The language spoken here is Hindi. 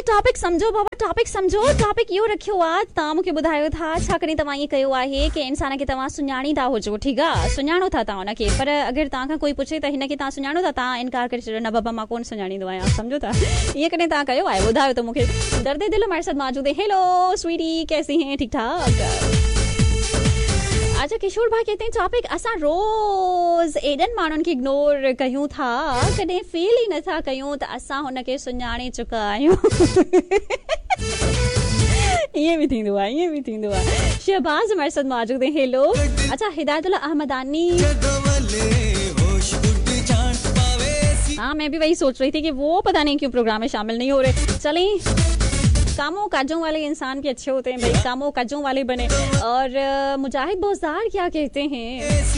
टॉपिक समझो बाबा, टॉपिक समझो। टॉपिक यो रखियो आज तव्हां मूंखे ॿुधायो था छा करे तव्हां ईअं कयो आहे कि इंसान खे तव्हां सुञाणींदा हुजो, ठीकु आहे, सुञाणो था तव्हां हुनखे, पर अगरि तव्हां खां कोई पुछे त हिनखे तव्हां सुञाणो था, तव्हां इनकार करे छॾियो, न बाबा मां कोन सुञाणींदो आहियां, सम्झो था। ईअं कॾहिं तव्हां कयो आहे? ॿुधायो त मूंखे। दर्द दिल हमारे साथ मौजूद है। हेलो स्वीटी, कैसी हैं? ठीक ठाक। अच्छा, किशोर भाई कहते हैं टॉपिक असां रोज एडन माण्हुनि खे इग्नोर कयूं था, कॾहिं फील ई नथा कयूं त असां हुनखे सुञाणे चुका आहियूं। ईअं बि थींदो आहे, ईअं बि थींदो आहे। शहबाज हमारे साथ मौजूद है। हेलो। अच्छा, हिदायतुल्लाह अहमदानी। हाँ, मैं भी वही सोच रही थी कि वो पता नहीं क्यों प्रोग्राम में शामिल नहीं हो रहे। चलें, कामों काजों वाले इंसान भी अच्छे होते हैं भाई, कामों काजों वाले बने। और मुजाहिद बोजदार क्या कहते हैं?